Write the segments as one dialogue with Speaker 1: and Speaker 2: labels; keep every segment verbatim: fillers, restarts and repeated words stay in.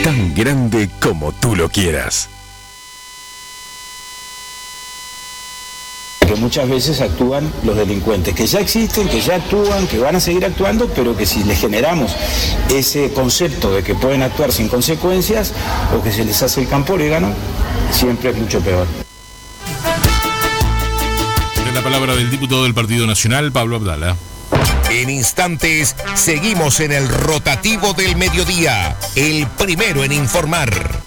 Speaker 1: tan grande como tú lo quieras.
Speaker 2: Que muchas veces actúan los delincuentes, que ya existen, que ya actúan, que van a seguir actuando, pero que si les generamos ese concepto de que pueden actuar sin consecuencias o que se les hace el campo orégano, siempre es mucho peor.
Speaker 3: La palabra del diputado del Partido Nacional, Pablo Abdala.
Speaker 4: En instantes, seguimos en el rotativo del mediodía, el primero en informar.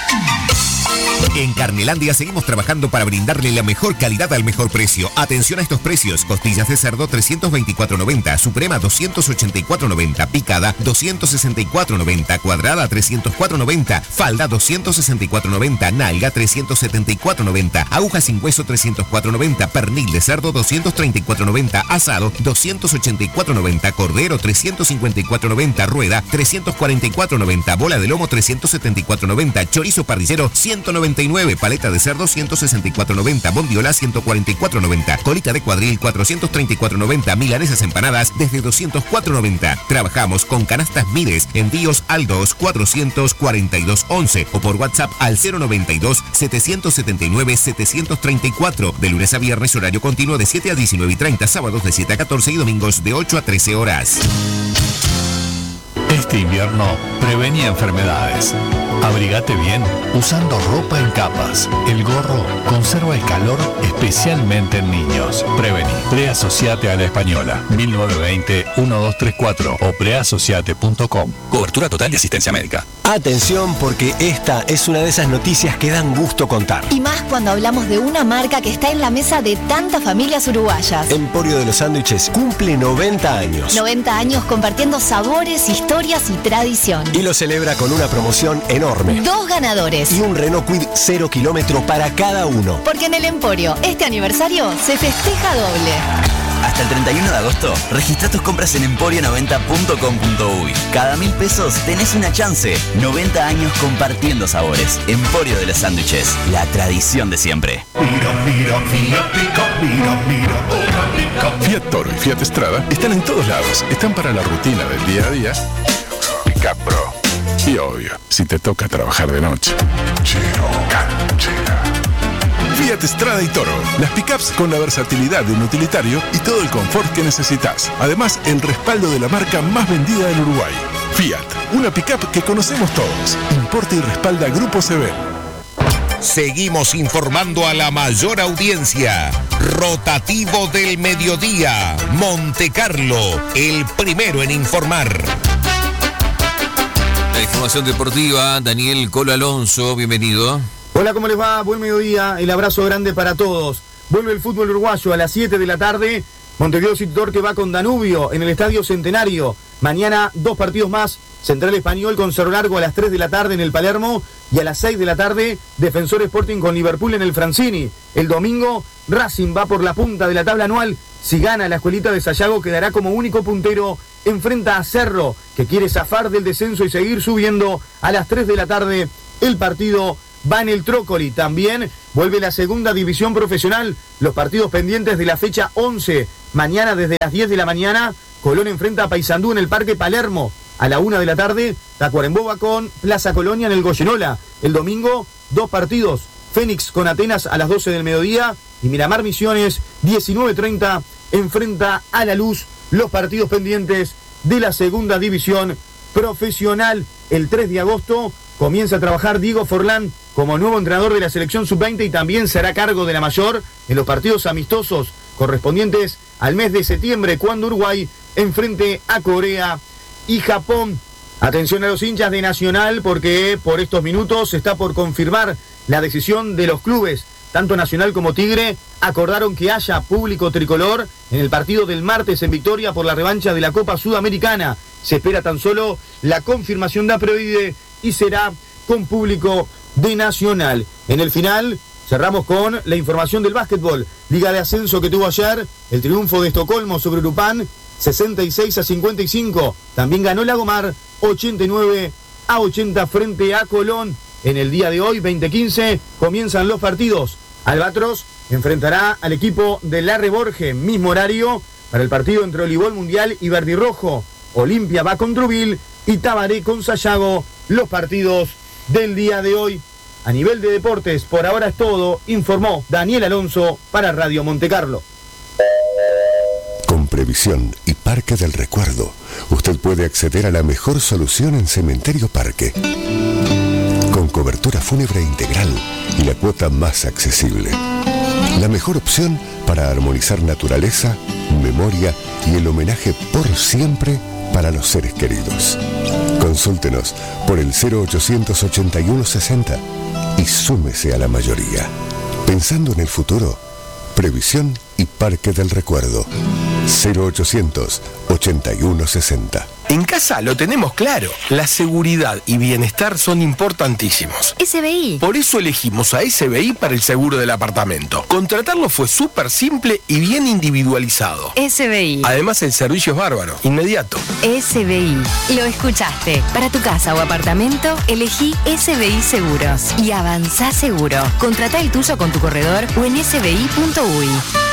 Speaker 4: En Carnelandia seguimos trabajando para brindarle la mejor calidad al mejor precio. Atención a estos precios: costillas de cerdo trescientos veinticuatro noventa, suprema doscientos ochenta y cuatro noventa, picada doscientos sesenta y cuatro noventa, cuadrada trescientos cuatro noventa, falda doscientos sesenta y cuatro noventa, nalga trescientos setenta y cuatro noventa, aguja sin hueso trescientos cuatro noventa, pernil de cerdo doscientos treinta y cuatro noventa, asado doscientos ochenta y cuatro noventa, cordero trescientos cincuenta y cuatro noventa, rueda trescientos cuarenta y cuatro noventa, bola de lomo trescientos setenta y cuatro noventa, chorizo parrillero ciento noventa y nueve, paleta de cerdo ciento sesenta y cuatro noventa, bondiola ciento cuarenta y cuatro noventa, colita de cuadril cuatrocientos treinta y cuatro noventa, milanesas empanadas desde doscientos cuatro noventa. Trabajamos con canastas Mides, envíos al dos cuatrocientos cuarenta y dos once o por WhatsApp al cero noventa y dos setecientos setenta y nueve setecientos treinta y cuatro, de lunes a viernes horario continuo de siete a diecinueve y treinta, sábados de siete a catorce y domingos de ocho a trece horas.
Speaker 5: Este invierno, prevení enfermedades. Abrigate bien usando ropa en capas. El gorro conserva el calor especialmente en niños. Prevení. Preasociate a la Española. mil novecientos veinte, doce treinta y cuatro o preasociate punto com.
Speaker 6: Cobertura total de asistencia médica.
Speaker 7: Atención, porque esta es una de esas noticias que dan gusto contar.
Speaker 8: Y más cuando hablamos de una marca que está en la mesa de tantas familias uruguayas.
Speaker 7: Emporio de los Sándwiches cumple noventa años.
Speaker 8: noventa años compartiendo sabores, historias y tradición.
Speaker 7: Y lo celebra con una promoción enorme.
Speaker 8: Dos ganadores.
Speaker 7: Y un Renault Kwid cero kilómetro para cada uno.
Speaker 8: Porque en el Emporio, este aniversario se festeja doble.
Speaker 6: Hasta el treinta y uno de agosto, registra tus compras en emporio noventa punto com punto uy. Cada mil pesos tenés una chance. noventa años compartiendo sabores. Emporio de los Sándwiches, la tradición de siempre.
Speaker 1: Mira, mira, mira, pica, mira, mira, pica, pica. Fiat Toro y Fiat Strada están en todos lados. Están para la rutina del día a día. Pick-up Pro. Y obvio, si te toca trabajar de noche. Chino, canchera. Fiat Strada y Toro, las pickups con la versatilidad de un utilitario y todo el confort que necesitas. Además, el respaldo de la marca más vendida del Uruguay. Fiat, una pickup que conocemos todos. Importa y respalda Grupo Seven.
Speaker 4: Seguimos informando a la mayor audiencia. Rotativo del mediodía. Monte Carlo, el primero en informar.
Speaker 9: La información deportiva, Daniel Colo Alonso, bienvenido.
Speaker 10: Hola, ¿cómo les va? Buen mediodía, el abrazo grande para todos. Vuelve el fútbol uruguayo a las siete de la tarde. Montevideo City Torque va con Danubio en el Estadio Centenario. Mañana dos partidos más. Central Español con Cerro Largo a las tres de la tarde en el Palermo. Y a las seis de la tarde, Defensor Sporting con Liverpool en el Francini. El domingo, Racing va por la punta de la tabla anual. Si gana la escuelita de Sayago, quedará como único puntero. Enfrenta a Cerro, que quiere zafar del descenso y seguir subiendo. A las tres de la tarde, el partido va en el Trócoli. También vuelve la segunda división profesional. Los partidos pendientes de la fecha once. Mañana desde las diez de la mañana, Colón enfrenta a Paysandú en el Parque Palermo. A la una de la tarde, Tacuarembó va con Plaza Colonia en el Goyenola. El domingo, dos partidos. Fénix con Atenas a las doce del mediodía. Y Miramar Misiones, diecinueve treinta, enfrenta a La Luz. Los partidos pendientes de la segunda división profesional. El tres de agosto comienza a trabajar Diego Forlán como nuevo entrenador de la selección sub veinte y también se hará cargo de la mayor en los partidos amistosos correspondientes al mes de septiembre, cuando Uruguay enfrente a Corea y Japón. Atención a los hinchas de Nacional, porque por estos minutos se está por confirmar la decisión de los clubes. Tanto Nacional como Tigre acordaron que haya público tricolor en el partido del martes en Victoria por la revancha de la Copa Sudamericana. Se espera tan solo la confirmación de Aprevide y será con público de Nacional. En el final cerramos con la información del básquetbol. Liga de ascenso que tuvo ayer, el triunfo de Estocolmo sobre Urupán, sesenta y seis a cincuenta y cinco. También ganó Lagomar, ochenta y nueve a ochenta frente a Colón. En el día de hoy, veinte quince, comienzan los partidos. Albatros enfrentará al equipo de Larre Borge, mismo horario para el partido entre Olivol Mundial y Verdirrojo. Olimpia va con Trubil y Tabaré con Sayago los partidos del día de hoy. A nivel de deportes, por ahora es todo, informó Daniel Alonso para Radio Montecarlo.
Speaker 11: Con Previsión y Parque del Recuerdo, usted puede acceder a la mejor solución en Cementerio Parque. Con cobertura fúnebre integral y la cuota más accesible. La mejor opción para armonizar naturaleza, memoria y el homenaje por siempre para los seres queridos. Consúltenos por el cero ochocientos ochenta y uno sesenta y súmese a la mayoría. Pensando en el futuro, Previsión y Parque del Recuerdo. cero ochocientos ochenta y uno sesenta.
Speaker 12: En casa lo tenemos claro. La seguridad y bienestar son importantísimos.
Speaker 8: S B I.
Speaker 12: Por eso elegimos a S B I para el seguro del apartamento. Contratarlo fue súper simple y bien individualizado.
Speaker 8: S B I.
Speaker 12: Además, el servicio es bárbaro, inmediato.
Speaker 8: S B I. Lo escuchaste. Para tu casa o apartamento, elegí S B I Seguros. Y avanzá seguro. Contratá el tuyo con tu corredor o en s b i punto u i.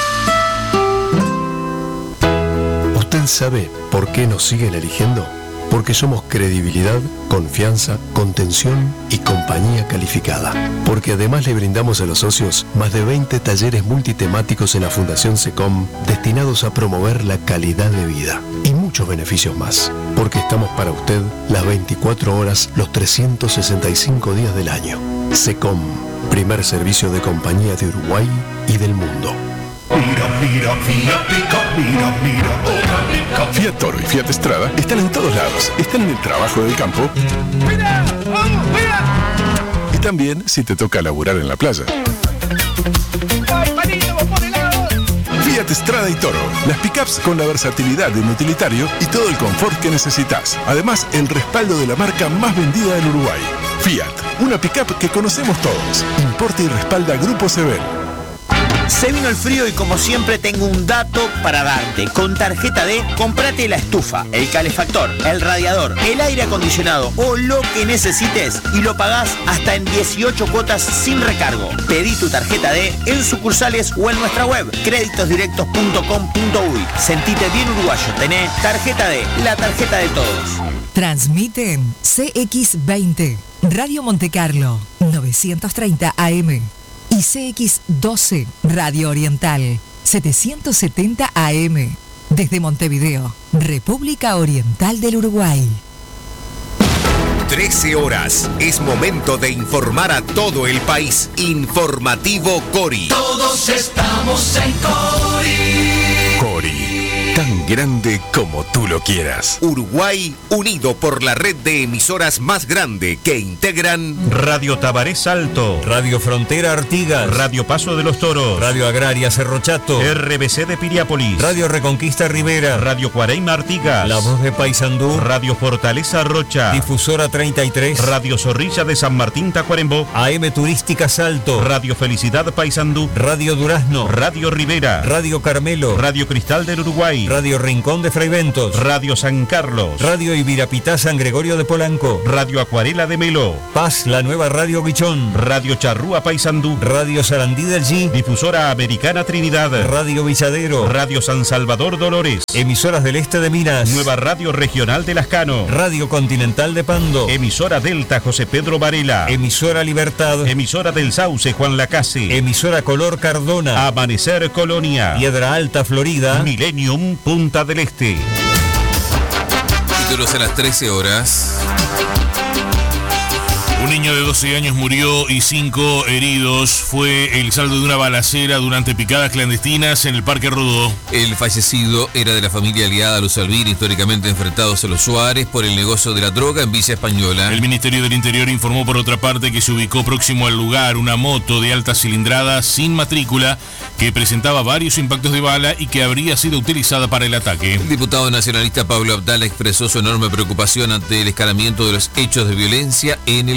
Speaker 13: ¿Usted sabe por qué nos siguen eligiendo? Porque somos credibilidad, confianza, contención y compañía calificada. Porque además le brindamos a los socios más de veinte talleres multitemáticos en la Fundación SECOM destinados a promover la calidad de vida. Y muchos beneficios más. Porque estamos para usted las veinticuatro horas, los trescientos sesenta y cinco días del año. SECOM, primer servicio de compañía de Uruguay y del mundo.
Speaker 1: Mira, mira, Fiat Pickup, mira, mira, oh, Pickup. Fiat Toro y Fiat Strada están en todos lados. Están en el trabajo del campo. ¡Mira! ¡Vamos, mira! Y también si te toca laburar en la playa.
Speaker 14: ¡Ay, manito, por el lado!
Speaker 1: Fiat Strada y Toro. Las pickups con la versatilidad de un utilitario y todo el confort que necesitas. Además, el respaldo de la marca más vendida del Uruguay. Fiat, una pickup que conocemos todos. Importa y respalda Grupo Sebel.
Speaker 15: Se vino el frío y como siempre tengo un dato para darte. Con tarjeta D, cómprate la estufa, el calefactor, el radiador, el aire acondicionado o lo que necesites y lo pagás hasta en dieciocho cuotas sin recargo. Pedí tu tarjeta D en sucursales o en nuestra web créditos directos punto com punto u i. Sentite bien uruguayo, tenés tarjeta D, la tarjeta de todos.
Speaker 16: Transmiten C X veinte, Radio Montecarlo, novecientos treinta A M. Y C X doce, Radio Oriental, setecientos setenta A M, desde Montevideo, República Oriental del Uruguay.
Speaker 4: trece horas, es momento de informar a todo el país. Informativo Cori.
Speaker 14: Todos estamos en Cori.
Speaker 4: Cori, tan grande como tú lo quieras. Uruguay, unido por la red de emisoras más grande que integran
Speaker 17: Radio Tabaré Salto, Radio Frontera Artigas, Radio Paso de los Toros, Radio Agraria Cerro Chato, R B C de Piriápolis, Radio Reconquista Rivera, Radio Cuareima Artigas, La Voz de Paysandú, Radio Fortaleza Rocha, Difusora treinta y tres, Radio Zorrilla de San Martín Tacuarembó, A M Turística Salto, Radio Felicidad Paysandú, Radio Durazno, Radio Rivera, Radio Carmelo, Radio Cristal del Uruguay, Radio Rincón de Fraiventos, Radio San Carlos, Radio Ibirapitá San Gregorio de Polanco, Radio Acuarela de Melo, Paz, la nueva Radio Guichón, Radio Charrúa Paysandú, Radio Sarandí del G, Difusora Americana Trinidad, Radio Villadero, Radio San Salvador Dolores, Emisoras del Este de Minas, Nueva Radio Regional de Lascano, Radio Continental de Pando, Emisora Delta José Pedro Varela, Emisora Libertad, Emisora del Sauce Juan Lacase, Emisora Color Cardona, Amanecer Colonia, Piedra Alta Florida, Millennium Punta del Este.
Speaker 9: Títulos a las trece horas.
Speaker 3: Un niño de doce años murió y cinco heridos. Fue el saldo de una balacera durante picadas clandestinas en el Parque Rodó.
Speaker 9: El fallecido era de la familia aliada a los Alvir, históricamente enfrentados a los Suárez por el negocio de la droga en Villa Española.
Speaker 3: El Ministerio del Interior informó por otra parte que se ubicó próximo al lugar una moto de alta cilindrada sin matrícula que presentaba varios impactos de bala y que habría sido utilizada para el ataque.
Speaker 9: El diputado nacionalista Pablo Abdala expresó su enorme preocupación ante el escalamiento de los hechos de violencia en el país.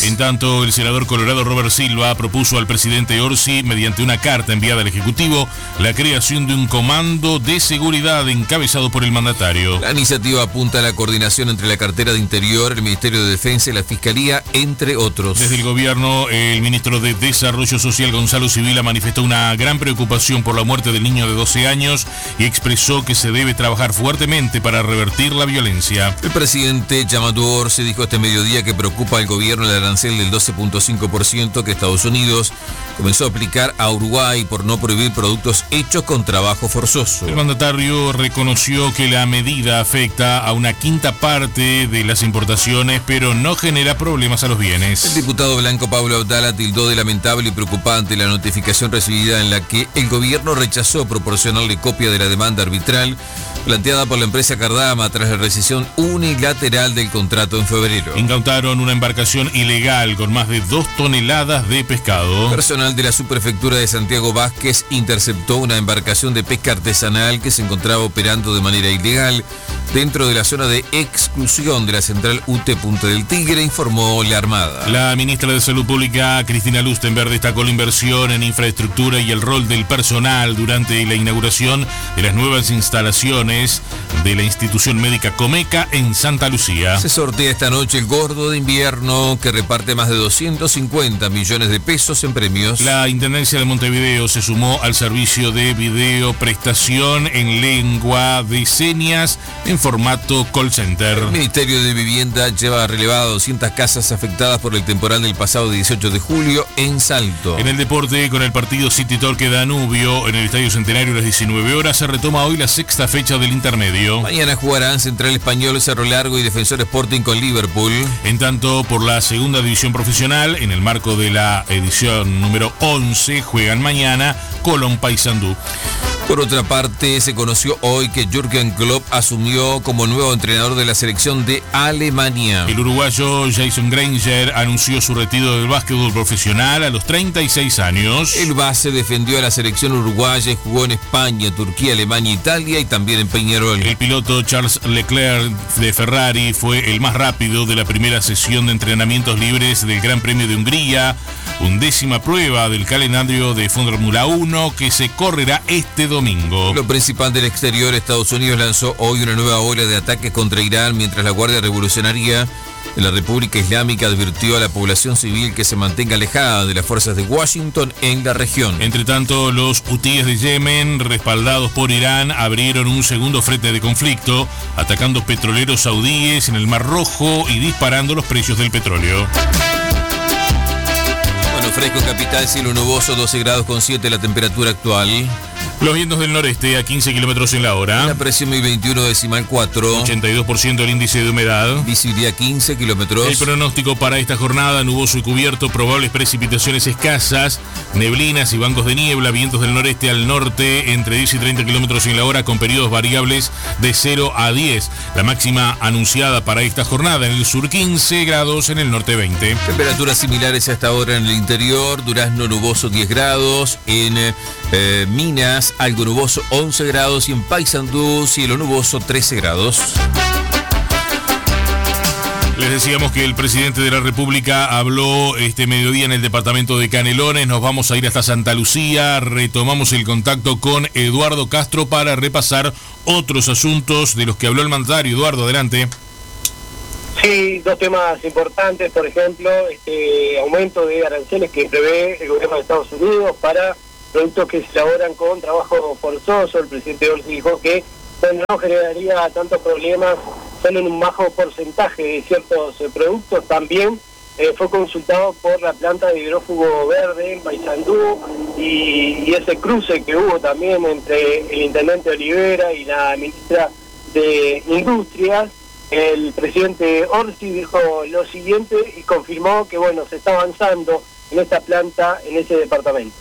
Speaker 3: En tanto, el senador colorado Robert Silva propuso al presidente Orsi, mediante una carta enviada al Ejecutivo, la creación de un comando de seguridad encabezado por el mandatario.
Speaker 9: La iniciativa apunta a la coordinación entre la cartera de Interior, el Ministerio de Defensa y la Fiscalía, entre otros.
Speaker 3: Desde el gobierno, el ministro de Desarrollo Social, Gonzalo Sibila, manifestó una gran preocupación por la muerte del niño de doce años y expresó que se debe trabajar fuertemente para revertir la violencia.
Speaker 9: El presidente Yamadou Orsi dijo este mediodía que preocupa al gobierno el arancel del doce punto cinco por ciento que Estados Unidos comenzó a aplicar a Uruguay por no prohibir productos hechos con trabajo forzoso.
Speaker 3: El mandatario reconoció que la medida afecta a una quinta parte de las importaciones, pero no genera problemas a los bienes.
Speaker 9: El diputado blanco Pablo Abdala tildó de lamentable y preocupante la notificación recibida en la que el gobierno rechazó proporcionarle copia de la demanda arbitral planteada por la empresa Cardama tras la rescisión unilateral del contrato en febrero.
Speaker 3: Incautaron una embarcación ilegal con más de dos toneladas de pescado.
Speaker 9: Personal de la subprefectura de Santiago Vázquez interceptó una embarcación de pesca artesanal que se encontraba operando de manera ilegal dentro de la zona de exclusión de la central U T Punta del Tigre, informó la Armada.
Speaker 3: La ministra de Salud Pública, Cristina Lustenberg, destacó la inversión en infraestructura y el rol del personal durante la inauguración de las nuevas instalaciones de la institución médica Comeca en Santa Lucía.
Speaker 9: Se sortea esta noche el gordo de invierno que reparte más de doscientos cincuenta millones de pesos en premios.
Speaker 3: La Intendencia de Montevideo se sumó al servicio de video prestación en lengua de señas en formato call center.
Speaker 9: El Ministerio de Vivienda lleva relevada doscientas casas afectadas por el temporal del pasado dieciocho de julio en Salto.
Speaker 3: En el deporte, con el partido City Torque Danubio en el Estadio Centenario a las diecinueve horas, se retoma hoy la sexta fecha del intermedio.
Speaker 9: Mañana jugarán Central Español, Cerro Largo y Defensor Sporting con Liverpool.
Speaker 3: En tanto, por la segunda división profesional, en el marco de la edición número once, juegan mañana Colón Paysandú.
Speaker 9: Por otra parte, se conoció hoy que Jürgen Klopp asumió como nuevo entrenador de la selección de Alemania.
Speaker 3: El uruguayo Jason Granger anunció su retiro del básquetbol profesional a los treinta y seis años.
Speaker 9: El base defendió a la selección uruguaya y jugó en España, Turquía, Alemania, Italia y también en Peñarol.
Speaker 3: El piloto Charles Leclerc de Ferrari fue el más rápido de la primera sesión de entrenamientos libres del Gran Premio de Hungría, undécima prueba del calendario de Fórmula uno que se correrá este domingo.
Speaker 9: Lo principal del exterior, Estados Unidos lanzó hoy una nueva ola de ataques contra Irán, mientras la Guardia Revolucionaria de la República Islámica advirtió a la población civil que se mantenga alejada de las fuerzas de Washington en la región.
Speaker 3: Entre tanto, los hutíes de Yemen, respaldados por Irán, abrieron un segundo frente de conflicto, atacando petroleros saudíes en el Mar Rojo y disparando los precios del petróleo.
Speaker 9: Bueno, fresco en capital, cielo nuboso, doce grados con siete la temperatura actual.
Speaker 3: Los vientos del noreste a quince kilómetros en la hora.
Speaker 9: La presión mil veintiuno decimal cuatro.
Speaker 3: ochenta y dos por ciento el índice de humedad.
Speaker 9: Visibilidad quince kilómetros.
Speaker 3: El pronóstico para esta jornada: nuboso y cubierto, probables precipitaciones escasas, neblinas y bancos de niebla, vientos del noreste al norte entre diez y treinta kilómetros en la hora con periodos variables de cero a diez. La máxima anunciada para esta jornada: en el sur quince grados, en el norte veinte.
Speaker 9: Temperaturas similares hasta ahora en el interior. Durazno nuboso diez grados. En eh, Minas algo nuboso once grados y en Paysandú cielo nuboso trece grados.
Speaker 3: Les decíamos que el presidente de la República habló este mediodía en el departamento de Canelones. Nos vamos a ir hasta Santa Lucía. Retomamos el contacto con Eduardo Castro para repasar otros asuntos de los que habló el mandatario. Eduardo, adelante.
Speaker 18: Sí, dos temas importantes, por ejemplo, este aumento de aranceles que prevé el gobierno de Estados Unidos para productos que se elaboran con trabajo forzoso. El presidente Orsi dijo que bueno, no generaría tantos problemas solo en un bajo porcentaje de ciertos eh, productos. También eh, fue consultado por la planta de hidrófugo verde en Paysandú y, y ese cruce que hubo también entre el intendente Olivera y la ministra de Industrias. El presidente Orsi dijo lo siguiente y confirmó que bueno, se está avanzando en esta planta, en ese departamento.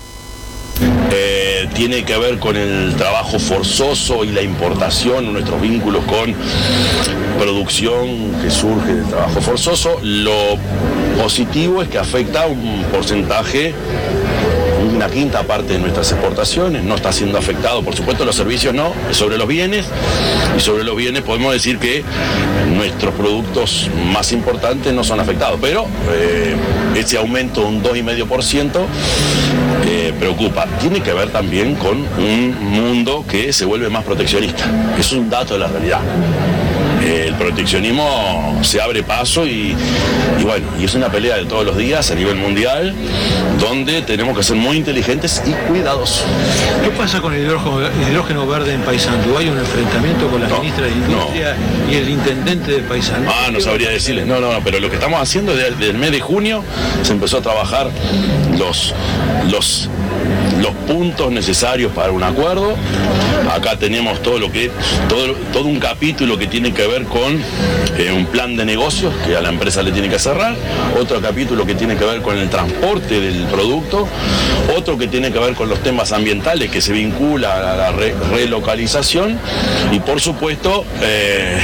Speaker 19: Eh, tiene que ver con el trabajo forzoso y la importación, nuestros vínculos con producción que surge del trabajo forzoso. Lo positivo es que afecta a un porcentaje una quinta parte de nuestras exportaciones, no está siendo afectado, por supuesto los servicios no, sobre los bienes, y sobre los bienes podemos decir que nuestros productos más importantes no son afectados, pero eh, ese aumento de un dos coma cinco por ciento eh, preocupa. Tiene que ver también con un mundo que se vuelve más proteccionista, es un dato de la realidad. El proteccionismo se abre paso y, y bueno, y es una pelea de todos los días a nivel mundial, donde tenemos que ser muy inteligentes y cuidadosos.
Speaker 20: ¿Qué pasa con el hidrógeno, el hidrógeno verde en Paysandú? ¿Hay un enfrentamiento con la no, ministra de Industria no. y el intendente de Paysandú?
Speaker 19: Ah, no sabría decirles, no, no, no, pero lo que estamos haciendo desde, desde el mes de junio se empezó a trabajar los, los, los puntos necesarios para un acuerdo. Acá tenemos todo lo que, todo, todo un capítulo que tiene que ver con eh, un plan de negocios que a la empresa le tiene que cerrar, otro capítulo que tiene que ver con el transporte del producto, otro que tiene que ver con los temas ambientales que se vincula a la re relocalización y por supuesto eh,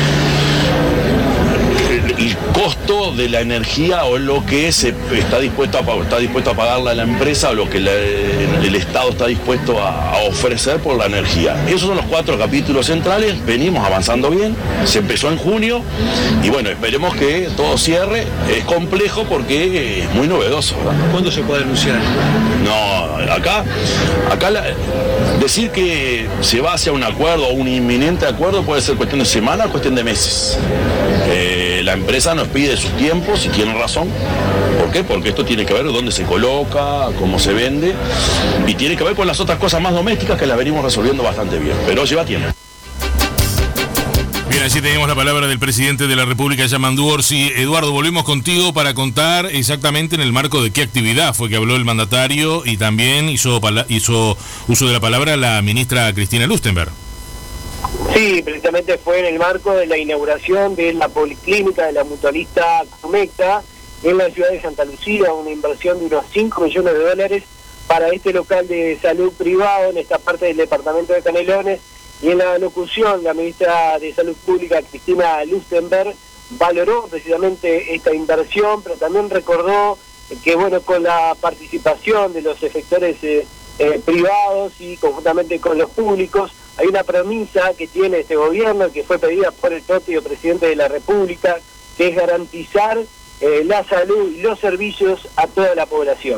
Speaker 19: el costo de la energía o lo que se está dispuesto a, está dispuesto a pagarle a la empresa o lo que la, el Estado está dispuesto a, a ofrecer por la energía. Esos son los cuatro capítulos centrales, venimos avanzando bien, se empezó en junio y bueno, esperemos que todo cierre. Es complejo porque es muy novedoso, ¿verdad?
Speaker 20: ¿Cuándo se puede anunciar?
Speaker 19: No, acá, acá la, decir que se va hacia un acuerdo o un inminente acuerdo puede ser cuestión de semanas o cuestión de meses. Eh, la empresa nos pide sus tiempos y tienen razón. ¿Por qué? Porque esto tiene que ver dónde se coloca, cómo se vende y tiene que ver con las otras cosas más domésticas que las venimos resolviendo bastante bien, pero lleva tiempo.
Speaker 3: Bien, así tenemos la palabra del presidente de la República, Yamandu Orsi. Eduardo, volvemos contigo para contar exactamente en el marco de qué actividad fue que habló el mandatario y también hizo, hizo uso de la palabra la ministra Cristina Lustenberg.
Speaker 18: Sí, precisamente fue en el marco de la inauguración de la policlínica de la mutualista Comecta en la ciudad de Santa Lucía, una inversión de unos cinco millones de dólares para este local de salud privado en esta parte del departamento de Canelones. Y en la locución, la ministra de Salud Pública, Cristina Lustenberg, valoró precisamente esta inversión, pero también recordó que, bueno, con la participación de los efectores eh, eh, privados y conjuntamente con los públicos, hay una premisa que tiene este gobierno, que fue pedida por el propio presidente de la República, que es garantizar eh, la salud y los servicios a toda la población.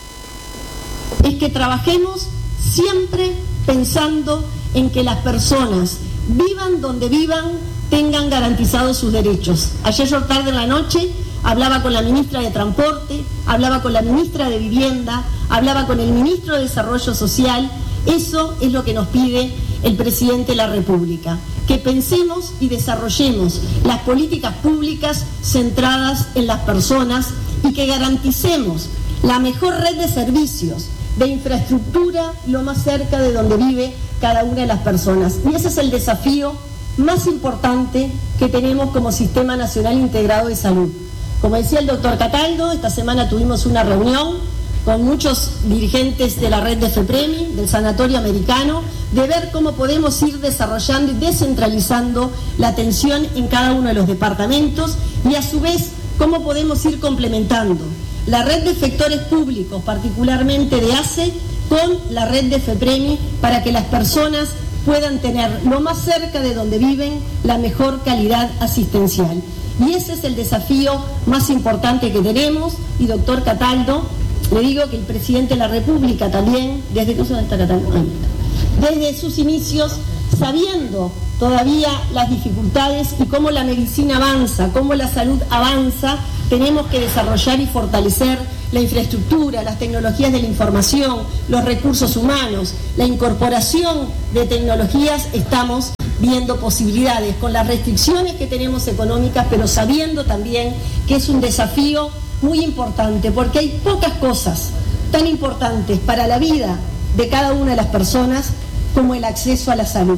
Speaker 21: Es que trabajemos siempre pensando en que las personas, vivan donde vivan, tengan garantizados sus derechos. Ayer yo tarde en la noche hablaba con la ministra de Transporte, hablaba con la ministra de Vivienda, hablaba con el ministro de Desarrollo Social. Eso es lo que nos pide el presidente de la República, que pensemos y desarrollemos las políticas públicas centradas en las personas y que garanticemos la mejor red de servicios, de infraestructura, lo más cerca de donde vive cada una de las personas. Y ese es el desafío más importante que tenemos como Sistema Nacional Integrado de Salud. Como decía el doctor Cataldo, esta semana tuvimos una reunión con muchos dirigentes de la red de FEPREMI, del Sanatorio Americano, de ver cómo podemos ir desarrollando y descentralizando la atención en cada uno de los departamentos y a su vez cómo podemos ir complementando la red de efectores públicos, particularmente de A C E, con la red de FEPREMI para que las personas puedan tener lo más cerca de donde viven la mejor calidad asistencial. Y ese es el desafío más importante que tenemos. Y doctor Cataldo, le digo que el presidente de la República también, desde que está Cataldo, desde sus inicios, sabiendo todavía las dificultades y cómo la medicina avanza, cómo la salud avanza, tenemos que desarrollar y fortalecer la infraestructura, las tecnologías de la información, los recursos humanos, la incorporación de tecnologías. Estamos viendo posibilidades con las restricciones que tenemos económicas, pero sabiendo también que es un desafío muy importante, porque hay pocas cosas tan importantes para la vida de cada una de las personas como el acceso a la salud.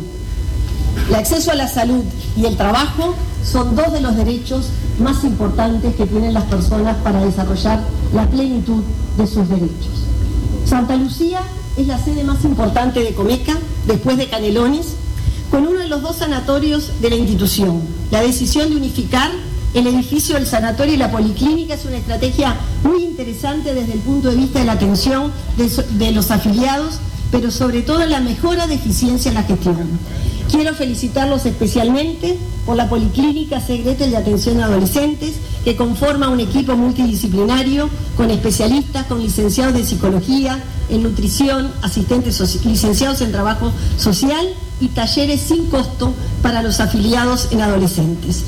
Speaker 21: El acceso a la salud y el trabajo son dos de los derechos más importantes que tienen las personas para desarrollar la plenitud de sus derechos. Santa Lucía es la sede más importante de Comeca, después de Canelones, con uno de los dos sanatorios de la institución. La decisión de unificar el edificio del sanatorio y la policlínica es una estrategia muy interesante desde el punto de vista de la atención de, de los afiliados, pero sobre todo la mejora de eficiencia en la gestión. Quiero felicitarlos especialmente por la Policlínica Segretel de Atención a Adolescentes, que conforma un equipo multidisciplinario con especialistas, con licenciados de psicología, en nutrición, asistentes licenciados en trabajo social y talleres sin costo para los afiliados en adolescentes.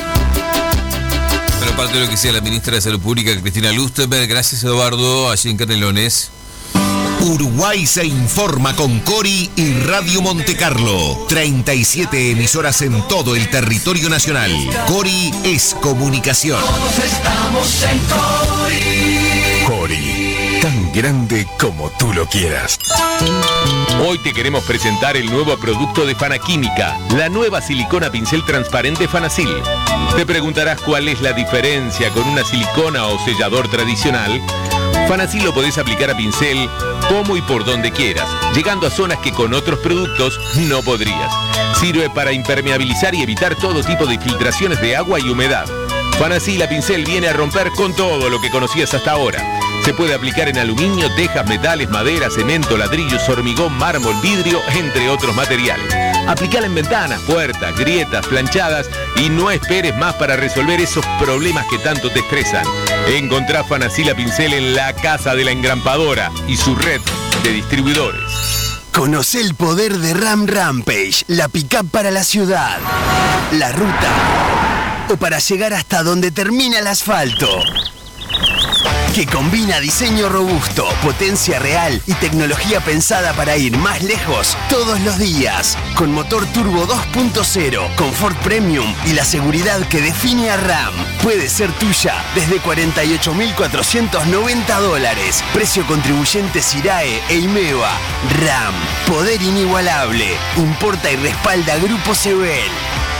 Speaker 9: Pero parte de lo que decía la ministra de Salud Pública, Cristina Lustenberg. Gracias, Eduardo, allí en Canelones.
Speaker 4: Uruguay se informa con Cori y Radio Montecarlo. treinta y siete emisoras en todo el territorio nacional. Cori es comunicación.
Speaker 2: Todos estamos en Cori.
Speaker 1: Cori, tan grande como tú lo quieras.
Speaker 22: Hoy te queremos presentar el nuevo producto de Fanaquímica, la nueva silicona pincel transparente Fanasil. Te preguntarás cuál es la diferencia con una silicona o sellador tradicional. Fanasil lo podés aplicar a pincel como y por donde quieras, llegando a zonas que con otros productos no podrías. Sirve para impermeabilizar y evitar todo tipo de filtraciones de agua y humedad. Fanasil a pincel viene a romper con todo lo que conocías hasta ahora. Se puede aplicar en aluminio, tejas, metales, madera, cemento, ladrillos, hormigón, mármol, vidrio, entre otros materiales. Aplicala en ventanas, puertas, grietas, planchadas y no esperes más para resolver esos problemas que tanto te estresan. Encontrá Fanasil a pincel en la Casa de la Engrampadora y su red de distribuidores.
Speaker 23: Conoce el poder de Ram Rampage, la pick-up para la ciudad, la ruta o para llegar hasta donde termina el asfalto. Que combina diseño robusto, potencia real y tecnología pensada para ir más lejos todos los días. Con motor turbo dos punto cero, confort premium y la seguridad que define a RAM. Puede ser tuya desde cuarenta y ocho mil cuatrocientos noventa dólares. Precio contribuyente SIRAE e IMEVA. RAM, poder inigualable. Importa y respalda Grupo Sebel.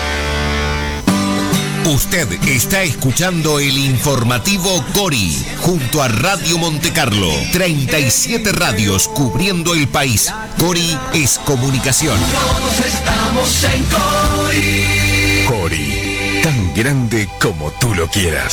Speaker 4: Usted está escuchando el informativo Cori, junto a Radio Montecarlo. treinta y siete radios cubriendo el país. Cori es comunicación.
Speaker 2: Todos estamos en Cori.
Speaker 1: Cori, tan grande como tú lo quieras.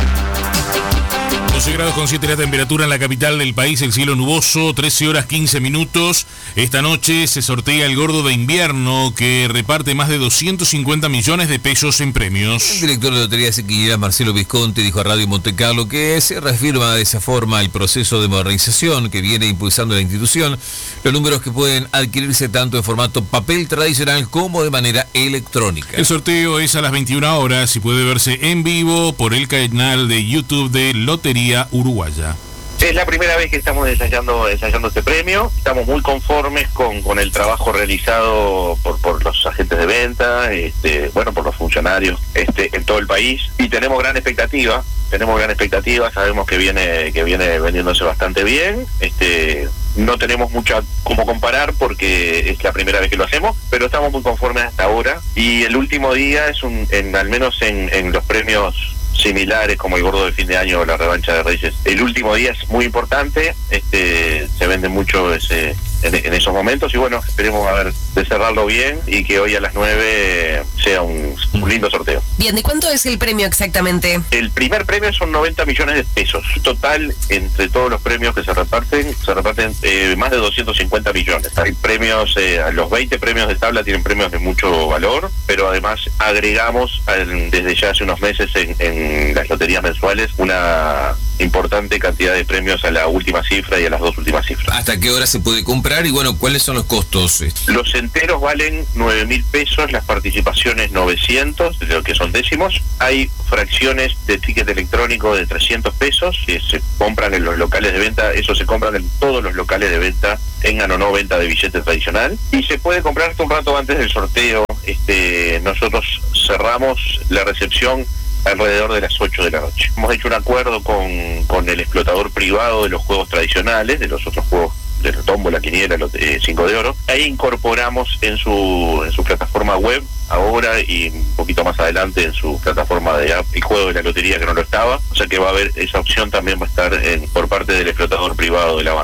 Speaker 3: doce grados con siete la temperatura en la capital del país, el cielo nuboso, trece horas quince minutos. Esta noche se sortea el gordo de invierno que reparte más de doscientos cincuenta millones de pesos en premios.
Speaker 9: El director de Loterías Equidad, Marcelo Visconti, dijo a Radio Montecarlo que se reafirma de esa forma el proceso de modernización que viene impulsando la institución. Los números que pueden adquirirse tanto en formato papel tradicional como de manera electrónica.
Speaker 3: El sorteo es a las veintiuna horas y puede verse en vivo por el canal de YouTube de Lotería Uruguaya.
Speaker 24: Es la primera vez que estamos ensayando, ensayando este premio. Estamos muy conformes con, con el trabajo realizado por, por los agentes de venta, este, bueno, por los funcionarios este, en todo el país. Y tenemos gran expectativa, tenemos gran expectativa, sabemos que viene, que viene vendiéndose bastante bien. Este, no tenemos mucho como comparar porque es la primera vez que lo hacemos, pero estamos muy conformes hasta ahora. Y el último día es un, en, al menos en, en los premios similares como el gordo de fin de año o la revancha de Reyes, el último día es muy importante, este se vende mucho ese en, en esos momentos y bueno, esperemos a ver de cerrarlo bien y que hoy a las nueve sea un, un lindo sorteo.
Speaker 25: Bien, ¿de cuánto es el premio exactamente?
Speaker 24: El primer premio son noventa millones de pesos. Total, entre todos los premios que se reparten, se reparten eh, más de doscientos cincuenta millones. Hay premios, eh, los veinte premios de tabla tienen premios de mucho valor, pero además agregamos en, desde ya hace unos meses en, en las loterías mensuales una importante cantidad de premios a la última cifra y a las dos últimas cifras.
Speaker 9: ¿Hasta qué hora se puede comprar? Y bueno, ¿cuáles son los costos?
Speaker 24: Los enteros valen nueve mil pesos, las participaciones novecientos, de lo que son décimos. Hay fracciones de ticket electrónico de trescientos pesos que se compran en los locales de venta, eso se compran en todos los locales de venta, tengan o no venta de billete tradicional. Y se puede comprar hasta un rato antes del sorteo. Este, nosotros cerramos la recepción alrededor de las ocho de la noche. Hemos hecho un acuerdo con, con el explotador privado de los juegos tradicionales, de los otros juegos de la tómbola, quiniela, los eh, cinco de oro. Ahí incorporamos en su en su plataforma web ahora y un poquito más adelante en su plataforma de app el juego de la lotería que no lo estaba, o sea que va a haber esa opción, también va a estar en, por parte del explotador privado de la banca.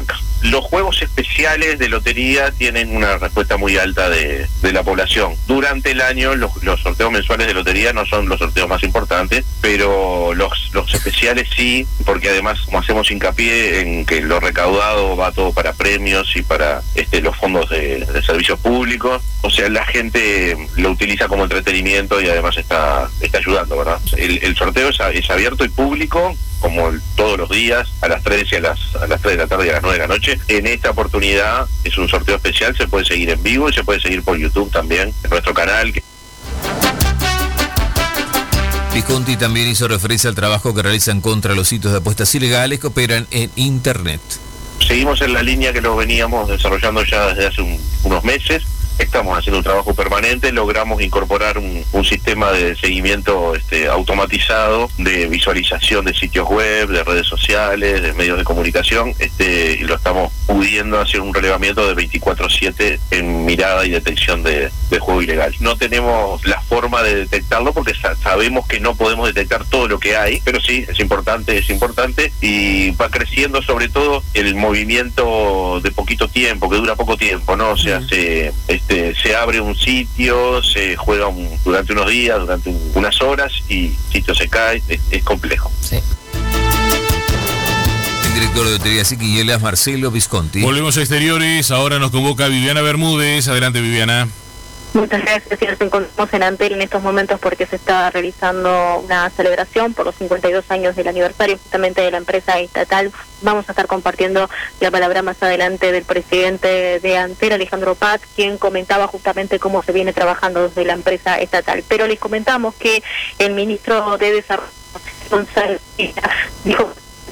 Speaker 24: Los juegos especiales de lotería tienen una respuesta muy alta de, de la población. Durante el año los, los sorteos mensuales de lotería no son los sorteos más importantes, pero los, los especiales sí, porque además como hacemos hincapié en que lo recaudado va todo para premios y para este, los fondos de, de servicios públicos, o sea, la gente lo utiliza como entretenimiento y además está, está ayudando, ¿verdad? El, el sorteo es, es abierto y público, como el, todos los días, a las tres y a las, a las tres de la tarde y a las nueve de la noche. En esta oportunidad es un sorteo especial, se puede seguir en vivo y se puede seguir por YouTube también, en nuestro canal.
Speaker 9: Visconti también hizo referencia al trabajo que realizan contra los sitios de apuestas ilegales que operan en Internet.
Speaker 24: Seguimos en la línea que lo veníamos desarrollando ya desde hace un, unos meses. Estamos haciendo un trabajo permanente, logramos incorporar un, un sistema de seguimiento este, automatizado, de visualización de sitios web, de redes sociales, de medios de comunicación, este, y lo estamos pudiendo hacer un relevamiento de veinticuatro siete en mirada y detección de, de juego ilegal. No tenemos la forma de detectarlo porque sa- sabemos que no podemos detectar todo lo que hay, pero sí, es importante, es importante, y va creciendo sobre todo el movimiento de poquito tiempo, que dura poco tiempo, ¿no? O sea, se... Este, se abre un sitio, se juega un, durante unos días, durante un, unas horas y el sitio se cae, es, es complejo.
Speaker 9: Sí. El director de Lotería Quiniela, Marcelo Visconti.
Speaker 3: Volvemos a exteriores, ahora nos convoca Viviana Bermúdez. Adelante, Viviana.
Speaker 5: Muchas gracias. Nos encontramos en Antel en estos momentos porque se está realizando una celebración por los cincuenta y dos años del aniversario justamente de la empresa estatal. Vamos a estar compartiendo la palabra más adelante del presidente de Antel, Alejandro Paz, quien comentaba justamente cómo se viene trabajando desde la empresa estatal. Pero les comentamos que el ministro de Desarrollo, González, dijo...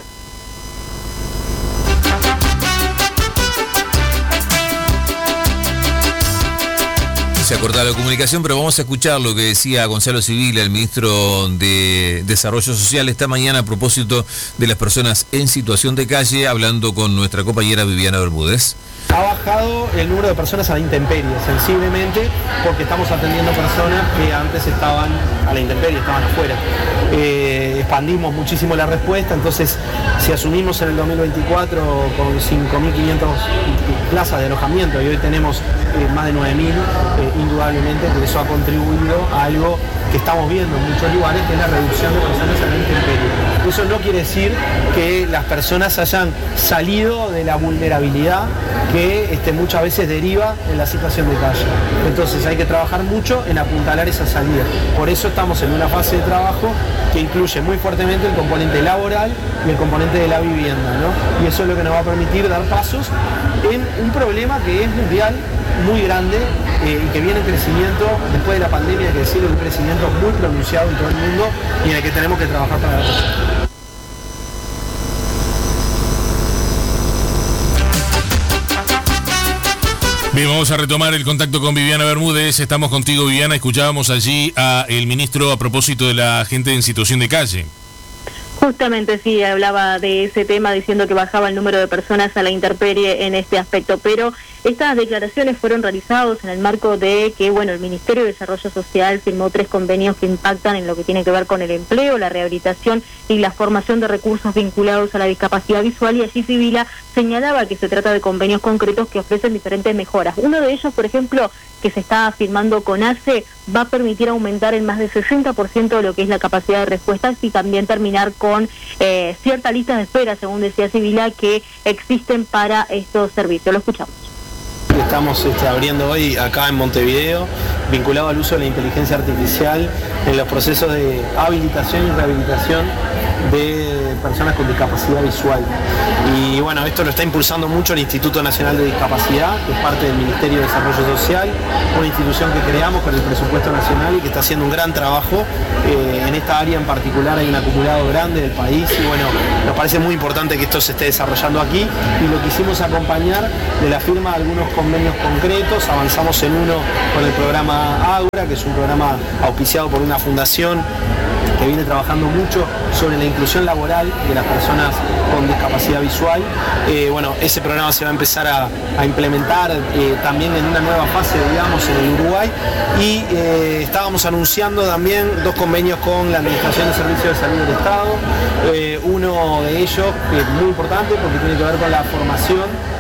Speaker 9: Se ha cortado la comunicación, pero vamos a escuchar lo que decía Gonzalo Civil, el ministro de Desarrollo Social, esta mañana a propósito de las personas en situación de calle, hablando con nuestra compañera Viviana Bermúdez.
Speaker 6: Ha bajado el número de personas a la intemperie, sensiblemente, porque estamos atendiendo personas que antes estaban a la intemperie, estaban afuera. Eh, expandimos muchísimo la respuesta, entonces si asumimos en el dos mil veinticuatro con cinco mil quinientas plazas de alojamiento y hoy tenemos eh, más de nueve mil, eh, indudablemente que eso ha contribuido a algo que estamos viendo en muchos lugares, que es la reducción de personas a la intemperie. Eso no quiere decir que las personas hayan salido de la vulnerabilidad que este, muchas veces deriva en la situación de calle. Entonces hay que trabajar mucho en apuntalar esa salida. Por eso estamos en una fase de trabajo que incluye muy fuertemente el componente laboral y el componente de la vivienda, ¿no? Y eso es lo que nos va a permitir dar pasos en un problema que es mundial, muy grande, eh, y que viene en crecimiento después de la pandemia, hay que decirlo, un crecimiento muy pronunciado en todo el mundo y en el que tenemos que trabajar para eso.
Speaker 3: Bien, vamos a retomar el contacto con Viviana Bermúdez. Estamos contigo, Viviana. Escuchábamos allí a el ministro a propósito de la gente en situación de calle.
Speaker 5: Justamente sí, hablaba de ese tema diciendo que bajaba el número de personas a la intemperie en este aspecto, pero estas declaraciones fueron realizadas en el marco de que, bueno, el Ministerio de Desarrollo Social firmó tres convenios que impactan en lo que tiene que ver con el empleo, la rehabilitación y la formación de recursos vinculados a la discapacidad visual, y allí Sibila señalaba que se trata de convenios concretos que ofrecen diferentes mejoras. Uno de ellos, por ejemplo, que se está firmando con A C E, va a permitir aumentar en más del sesenta por ciento de lo que es la capacidad de respuestas y también terminar con eh, cierta lista de espera, según decía Sibila, que existen para estos servicios. Lo escuchamos.
Speaker 6: Estamos este, abriendo hoy acá en Montevideo, vinculado al uso de la inteligencia artificial en los procesos de habilitación y rehabilitación de personas con discapacidad visual. Y bueno, esto lo está impulsando mucho el Instituto Nacional de Discapacidad, que es parte del Ministerio de Desarrollo Social, una institución que creamos con el presupuesto nacional y que está haciendo un gran trabajo. Eh, en esta área en particular hay un acumulado grande del país y bueno, nos parece muy importante que esto se esté desarrollando aquí y lo quisimos acompañar de la firma de algunos convenios concretos. Avanzamos en uno con el programa Ágora, que es un programa auspiciado por una fundación que viene trabajando mucho sobre la inclusión laboral de las personas con discapacidad visual. Eh, bueno, ese programa se va a empezar a, a implementar eh, también en una nueva fase, digamos, en el Uruguay. Y eh, estábamos anunciando también dos convenios con la Administración de Servicios de Salud del Estado. Eh, uno de ellos, que es muy importante porque tiene que ver con la formación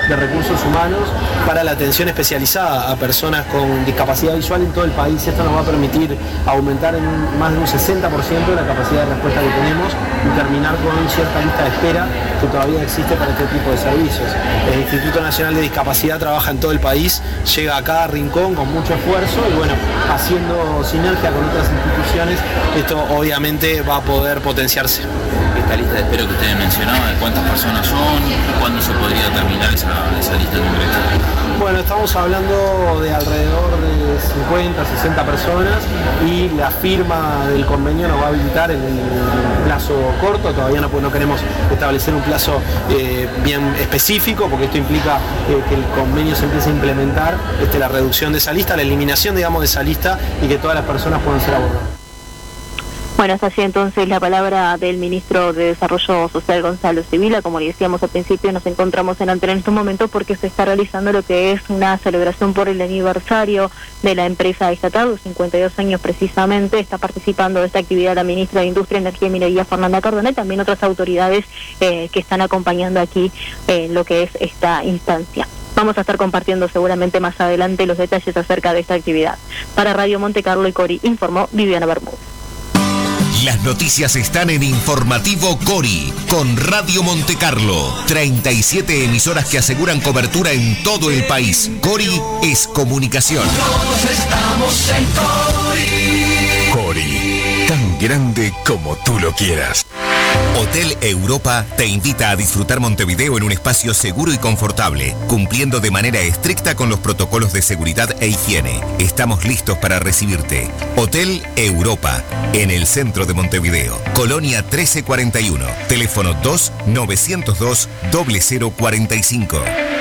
Speaker 6: de recursos humanos para la atención especializada a personas con discapacidad visual en todo el país. Esto nos va a permitir aumentar en más de un sesenta por ciento la capacidad de respuesta que tenemos y terminar con cierta lista de espera que todavía existe para este tipo de servicios. El Instituto Nacional de Discapacidad trabaja en todo el país, llega a cada rincón con mucho esfuerzo y bueno, haciendo sinergia con otras instituciones, esto obviamente va a poder potenciarse.
Speaker 7: Esta lista de espera que ustedes mencionaban, ¿cuántas personas son? ¿Cuándo se podría terminar esa, esa lista de número?
Speaker 6: Bueno, estamos hablando de alrededor de cincuenta, sesenta personas y la firma del convenio nos va a habilitar en el plazo corto. Todavía no, pues no queremos establecer un plazo eh, bien específico porque esto implica eh, que el convenio se empiece a implementar, este, la reducción de esa lista, la eliminación, digamos, de esa lista y que todas las personas puedan ser abordadas.
Speaker 5: Bueno, hasta allí entonces la palabra del ministro de Desarrollo Social, Gonzalo Sibila. Como le decíamos al principio, nos encontramos en antena en estos momentos porque se está realizando lo que es una celebración por el aniversario de la empresa estatal, los cincuenta y dos años precisamente. Está participando de esta actividad la ministra de Industria, Energía y Minería, Fernanda Cardona, y también otras autoridades eh, que están acompañando aquí eh, lo que es esta instancia. Vamos a estar compartiendo seguramente más adelante los detalles acerca de esta actividad. Para Radio Monte Carlo y Cori, informó Viviana Bermúdez.
Speaker 4: Las noticias están en Informativo Cori, con Radio Monte Carlo. treinta y siete emisoras que aseguran cobertura en todo el país. Cori es comunicación.
Speaker 2: Todos estamos en Cori.
Speaker 1: Cori, tan grande como tú lo quieras.
Speaker 4: Hotel Europa te invita a disfrutar Montevideo en un espacio seguro y confortable, cumpliendo de manera estricta con los protocolos de seguridad e higiene. Estamos listos para recibirte. Hotel Europa, en el centro de Montevideo. Colonia trece cuarenta y uno. Teléfono dos novecientos dos cero cero cuarenta y cinco.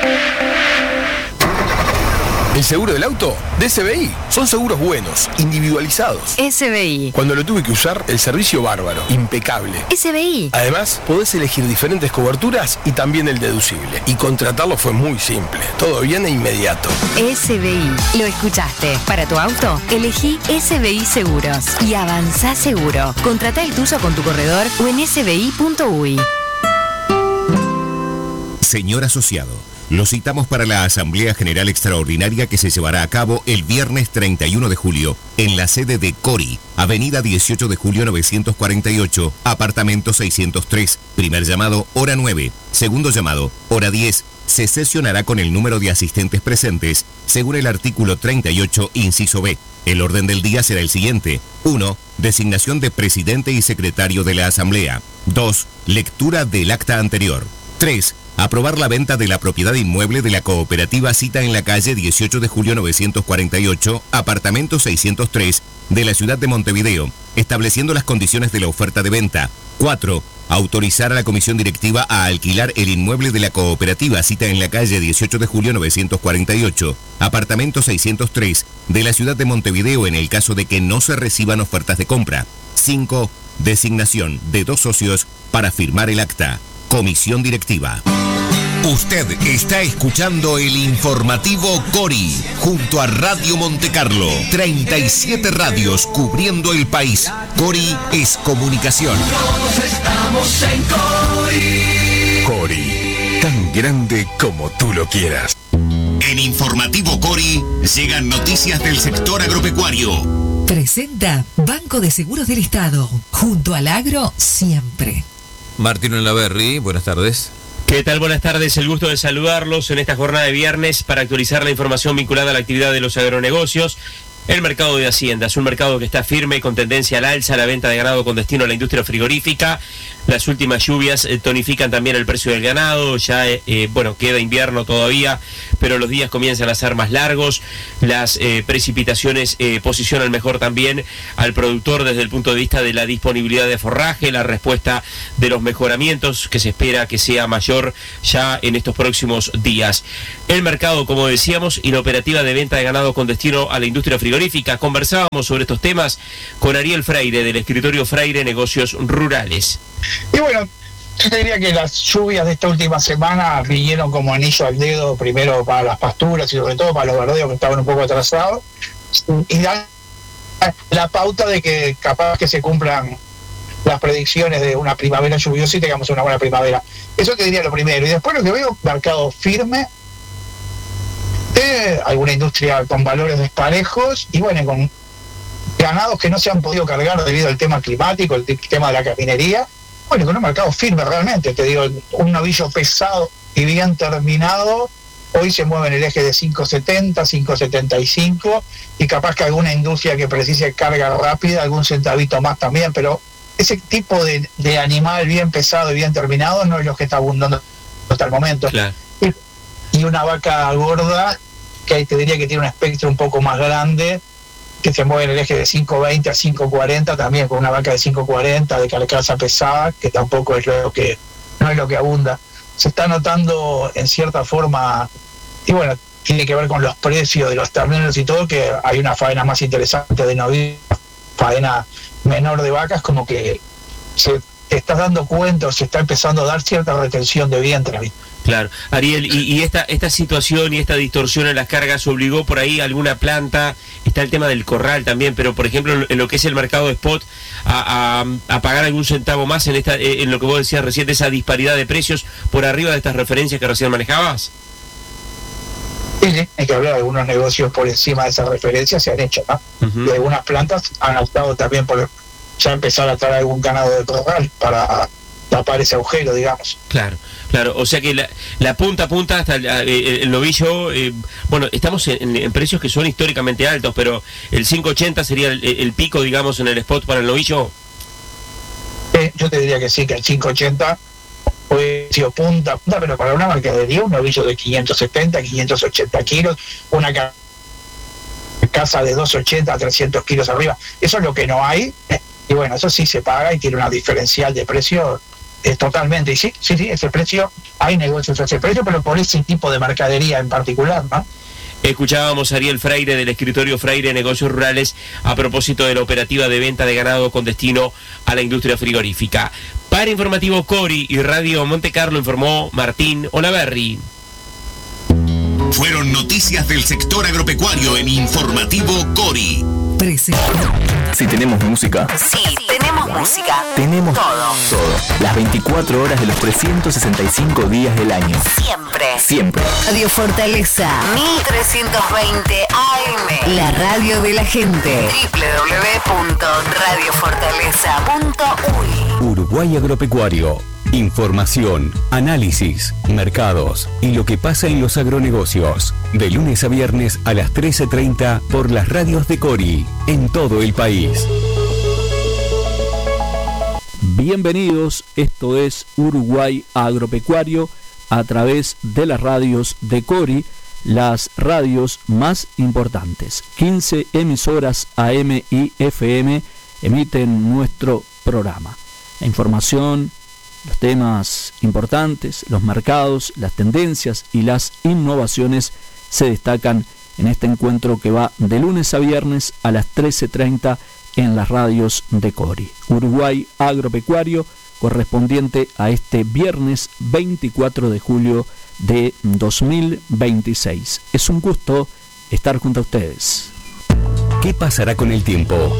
Speaker 8: ¿El seguro del auto? De S B I. Son seguros buenos, individualizados.
Speaker 25: S B I.
Speaker 8: Cuando lo tuve que usar, el servicio bárbaro, impecable.
Speaker 25: S B I.
Speaker 8: Además, podés elegir diferentes coberturas y también el deducible. Y contratarlo fue muy simple. Todo bien e inmediato.
Speaker 25: S B I. Lo escuchaste. Para tu auto, elegí S B I Seguros. Y avanzá seguro. Contratá el tuyo con tu corredor o en s b i punto u y.
Speaker 4: Señor asociado, lo citamos para la Asamblea General Extraordinaria que se llevará a cabo el viernes treinta y uno de julio en la sede de Cori, Avenida dieciocho de julio novecientos cuarenta y ocho, apartamento seiscientos tres. Primer llamado, hora nueve. Segundo llamado, hora diez. Se sesionará con el número de asistentes presentes, según el artículo treinta y ocho, inciso B. El orden del día será el siguiente. uno. Designación de presidente y secretario de la Asamblea. dos. Lectura del acta anterior. tres. Aprobar la venta de la propiedad inmueble de la cooperativa Cita en la calle dieciocho de julio novecientos cuarenta y ocho, apartamento seiscientos tres, de la ciudad de Montevideo, estableciendo las condiciones de la oferta de venta. cuatro. Autorizar a la comisión directiva a alquilar el inmueble de la cooperativa Cita en la calle dieciocho de julio novecientos cuarenta y ocho, apartamento seiscientos tres, de la ciudad de Montevideo en el caso de que no se reciban ofertas de compra. cinco. Designación de dos socios para firmar el acta. Comisión directiva. Usted está escuchando el informativo Cori, junto a Radio Monte Carlo. treinta y siete radios cubriendo el país. Cori es comunicación.
Speaker 2: Todos estamos en Cori.
Speaker 1: Cori, tan grande como tú lo quieras.
Speaker 4: En Informativo Cori llegan noticias del sector agropecuario.
Speaker 16: Presenta Banco de Seguros del Estado, junto al agro siempre.
Speaker 9: Martín Olaverri, buenas tardes.
Speaker 10: ¿Qué tal? Buenas tardes, el gusto de saludarlos en esta jornada de viernes para actualizar la información vinculada a la actividad de los agronegocios. El mercado de Hacienda es un mercado que está firme con tendencia al alza, la venta de ganado con destino a la industria frigorífica. Las últimas lluvias eh, tonifican también el precio del ganado, ya eh, eh, bueno, queda invierno todavía, pero los días comienzan a ser más largos. Las eh, precipitaciones eh, posicionan mejor también al productor desde el punto de vista de la disponibilidad de forraje, la respuesta de los mejoramientos que se espera que sea mayor ya en estos próximos días. El mercado, como decíamos, y la operativa de venta de ganado con destino a la industria frigorífica. Conversábamos sobre estos temas con Ariel Freire del escritorio Freire Negocios Rurales.
Speaker 11: Y bueno, yo te diría que las lluvias de esta última semana vinieron como anillo al dedo, primero para las pasturas y sobre todo para los verdeos que estaban un poco atrasados, y dan la pauta de que capaz que se cumplan las predicciones de una primavera lluviosa y tengamos una buena primavera. Eso te diría lo primero. Y después lo que veo, mercado firme, eh, alguna industria con valores desparejos y bueno, con ganados que no se han podido cargar debido al tema climático, el tema de la caminería. Bueno, con un mercado firme realmente, te digo, un novillo pesado y bien terminado, hoy se mueve en el eje de cinco setenta, cinco setenta y cinco, y capaz que alguna industria que precise carga rápida, algún centavito más también, pero ese tipo de, de animal bien pesado y bien terminado no es lo que está abundando hasta el momento.
Speaker 10: Claro.
Speaker 11: Y, y una vaca gorda, que ahí te diría que tiene un espectro un poco más grande, que se mueve en el eje de cinco veinte a cinco cuarenta, también con una vaca de cinco cuarenta de carcasa pesada, que tampoco es lo que no es lo que abunda. Se está notando en cierta forma, y bueno, tiene que ver con los precios de los terneros y todo, que hay una faena más interesante de novillos, faena menor de vacas, como que se te estás dando cuenta, o se está empezando a dar cierta retención de vientre, ¿viste?
Speaker 10: Claro, Ariel, y, y esta esta situación y esta distorsión en las cargas obligó por ahí a alguna planta, está el tema del corral también, pero por ejemplo en lo que es el mercado de spot, a, a, a pagar algún centavo más en esta en lo que vos decías recién, esa disparidad de precios por arriba de estas referencias que recién manejabas.
Speaker 11: Sí, sí, hay que hablar de algunos negocios por encima de esas referencias, se han hecho, ¿no? Uh-huh. Y algunas plantas han optado también por ya empezar a traer algún ganado de corral para tapar ese agujero, digamos.
Speaker 10: Claro, claro, o sea que la, la punta a punta hasta el, el, el novillo, eh, bueno, estamos en, en precios que son históricamente altos, pero el cinco ochenta sería el, el pico, digamos, en el spot para el novillo.
Speaker 11: Eh, yo te diría que sí, que el cinco ochenta fue sido punta, punta, pero para una mercadería, un novillo de quinientos setenta, quinientos ochenta kilos, una casa de doscientos ochenta a trescientos kilos arriba, eso es lo que no hay, y bueno, eso sí se paga y tiene una diferencial de precio. Eh, totalmente, y sí, sí, sí, ese precio, hay negocios a ese precio, pero por ese tipo de mercadería en particular, ¿no?
Speaker 10: Escuchábamos a Ariel Freire del escritorio Freire Negocios Rurales a propósito de la operativa de venta de ganado con destino a la industria frigorífica. Para Informativo Cori y Radio Monte Carlo informó Martín Olaverri.
Speaker 4: Fueron noticias del sector agropecuario en Informativo Cori.
Speaker 12: Si tenemos música.
Speaker 25: Sí, tenemos música.
Speaker 12: Tenemos
Speaker 25: todo.
Speaker 12: Todo. Las veinticuatro horas de los trescientos sesenta y cinco días del año.
Speaker 25: Siempre.
Speaker 12: Siempre.
Speaker 25: Radio Fortaleza mil trescientos veinte A M. La radio de la gente. doble u doble u doble u punto radio fortaleza punto u y.
Speaker 12: Uruguay Agropecuario. Información, análisis, mercados y lo que pasa en los agronegocios. De lunes a viernes a las trece treinta por las radios de Cori, en todo el país. Bienvenidos, esto es Uruguay Agropecuario a través de las radios de Cori, las radios más importantes. quince emisoras A M y F M emiten nuestro programa. La información, los temas importantes, los mercados, las tendencias y las innovaciones se destacan en este encuentro que va de lunes a viernes a las trece treinta en las radios de Cori. Uruguay Agropecuario, correspondiente a este viernes veinticuatro de julio de dos mil veintiséis. Es un gusto estar junto a ustedes. ¿Qué pasará con el tiempo?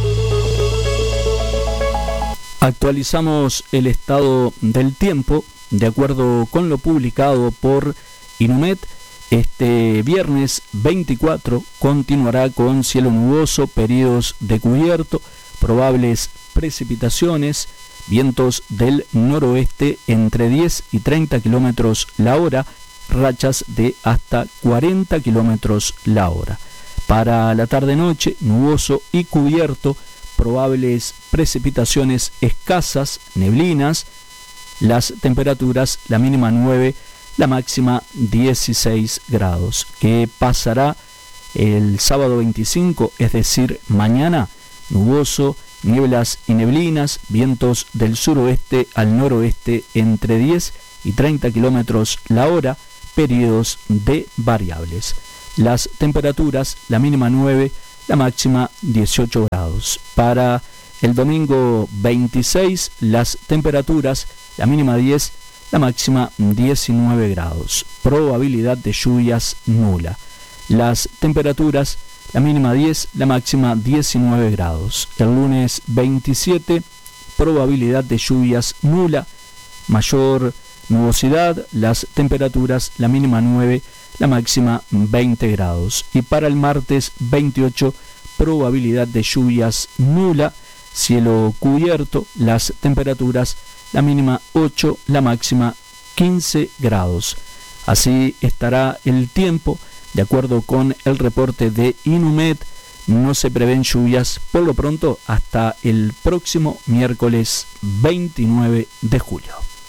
Speaker 12: Actualizamos el estado del tiempo de acuerdo con lo publicado por Inumet. Este viernes veinticuatro continuará con cielo nuboso, periodos de cubierto, probables precipitaciones, vientos del noroeste entre diez y treinta kilómetros la hora, rachas de hasta cuarenta kilómetros la hora. Para la tarde-noche, nuboso y cubierto, probables precipitaciones escasas, neblinas, las temperaturas, la mínima nueve, la máxima dieciséis grados. ¿Qué pasará el sábado veinticinco, es decir, mañana? Nuboso, nieblas y neblinas, vientos del suroeste al noroeste entre diez y treinta kilómetros la hora, periodos de variables. Las temperaturas, la mínima nueve, la máxima dieciocho grados. Para el domingo veintiséis, las temperaturas, la mínima diez, la máxima diecinueve grados. Probabilidad de lluvias nula. Las temperaturas, la mínima diez, la máxima diecinueve grados. El lunes veintisiete, probabilidad de lluvias nula, mayor nubosidad, las temperaturas, la mínima nueve, la máxima veinte grados. Y para el martes veintiocho, probabilidad de lluvias nula, cielo cubierto, las temperaturas, la mínima ocho, la máxima quince grados. Así estará el tiempo, de acuerdo con el reporte de Inumet. No se prevén lluvias por lo pronto hasta el próximo miércoles veintinueve de julio.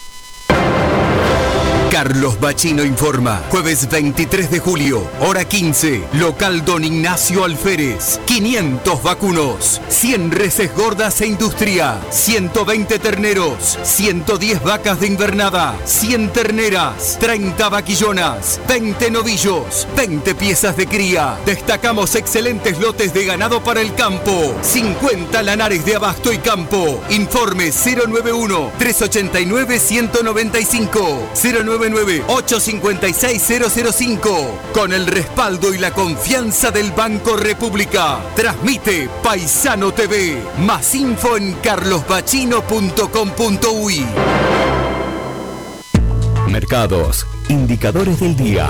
Speaker 23: Carlos Bachino informa. Jueves veintitrés de julio, hora quince, local Don Ignacio Alférez. quinientos vacunos, cien reses gordas e industria, ciento veinte terneros, ciento diez vacas de invernada, cien terneras, treinta vaquillonas, veinte novillos, veinte piezas de cría. Destacamos excelentes lotes de ganado para el campo, cincuenta lanares de abasto y campo. Informe cero noventa y uno, trescientos ochenta y nueve, ciento noventa y cinco, cero nueve nueve, ocho cinco seis, cero cero cinco. Con el respaldo y la confianza del Banco República. Transmite Paisano T V. Más info en carlos bachino punto com punto uy.
Speaker 4: Mercados, indicadores del día.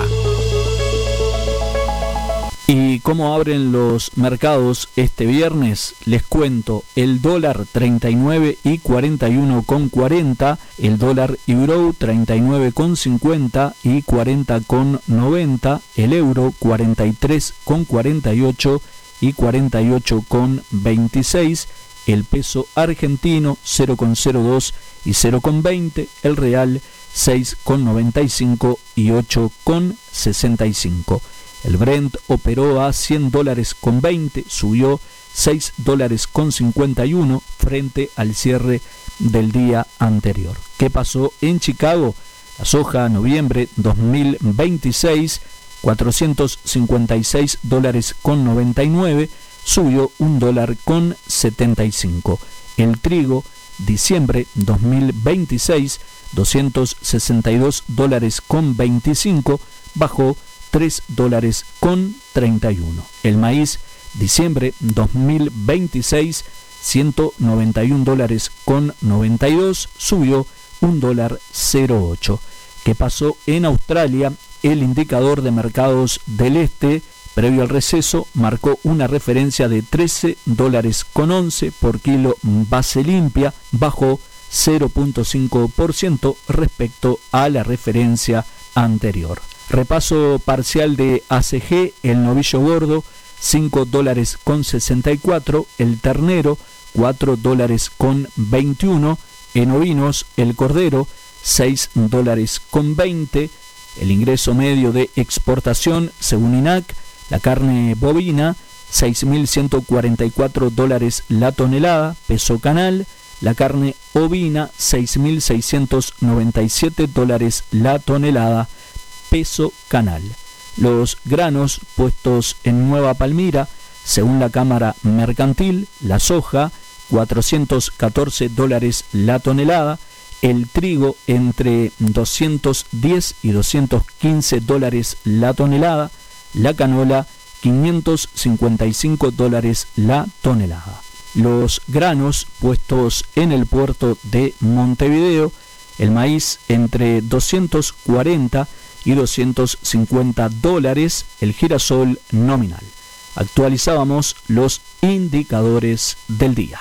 Speaker 12: ¿Y cómo abren los mercados este viernes? Les cuento, el dólar treinta y nueve y cuarenta y uno con cuarenta, el dólar euro treinta y nueve con cincuenta y cuarenta con noventa, el euro cuarenta y tres con cuarenta y ocho y cuarenta y ocho con veintiséis, el peso argentino cero con cero dos y cero con veinte, el real seis con noventa y cinco y ocho con sesenta y cinco. El Brent operó a cien dólares con veinte, subió seis dólares con cincuenta y uno frente al cierre del día anterior. ¿Qué pasó en Chicago? La soja noviembre dos mil veintiséis, cuatrocientos cincuenta y seis dólares con noventa y nueve, subió un dólar con setenta y cinco. El trigo diciembre dos mil veintiséis, doscientos sesenta y dos dólares con veinticinco, bajó tres dólares con treinta y uno. El maíz, diciembre dos mil veintiséis, ciento noventa y un dólares con noventa y dos, subió un dólar cero ocho. ¿Qué pasó en Australia? El indicador de mercados del este, previo al receso, marcó una referencia de trece dólares con once por kilo base limpia, bajó cero punto cinco por ciento respecto a la referencia anterior. Repaso parcial de A C G, el novillo gordo, cinco dólares con sesenta y cuatro, el ternero, cuatro dólares con veintiuno, en ovinos, el cordero, seis dólares con veinte, el ingreso medio de exportación, según I N A C, la carne bovina, seis mil ciento cuarenta y cuatro dólares la tonelada, peso canal, la carne ovina, seis mil seiscientos noventa y siete dólares la tonelada, peso canal. Los granos puestos en Nueva Palmira, según la Cámara Mercantil, la soja, cuatrocientos catorce dólares la tonelada, el trigo entre doscientos diez y doscientos quince dólares la tonelada, la canola, quinientos cincuenta y cinco dólares la tonelada. Los granos puestos en el puerto de Montevideo, el maíz entre doscientos cuarenta y doscientos cincuenta dólares, el girasol nominal. Actualizábamos los indicadores del día.